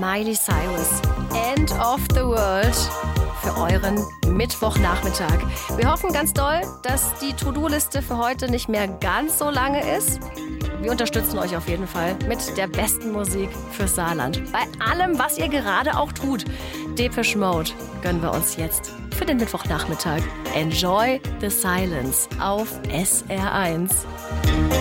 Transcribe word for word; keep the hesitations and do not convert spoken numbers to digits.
Miley Cyrus, End of the World, für euren Mittwochnachmittag. Wir hoffen ganz doll, dass die To-Do-Liste für heute nicht mehr ganz so lange ist. Wir unterstützen euch auf jeden Fall mit der besten Musik fürs Saarland. Bei allem, was ihr gerade auch tut. Depeche Mode gönnen wir uns jetzt für den Mittwochnachmittag. Enjoy the Silence auf S R eins.